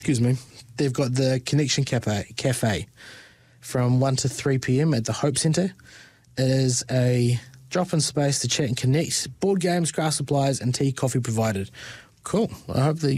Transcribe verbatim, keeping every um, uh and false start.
excuse me, they've got the Connection Cafe, Cafe from one to three p.m. at the Hope Centre. It is a drop-in space to chat and connect. Board games, craft supplies, and tea, coffee provided. Cool. I hope the